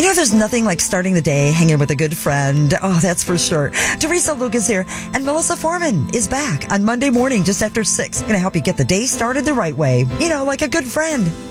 there's nothing like starting the day hanging with a good friend. Oh, that's for sure. Teresa Lucas here, and Melissa Foreman is back on Monday morning just after 6. Going to help you get the day started the right way. Like a good friend.